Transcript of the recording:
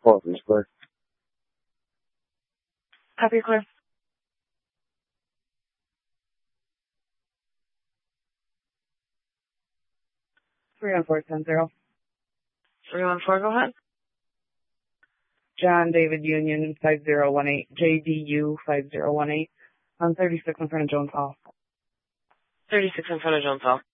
Portland Square. Copy, clear. 31410. 314, go ahead. John David Union 5018, JDU 5018, on 36 in front of Jones Hall. 36 in front of Jones Hall.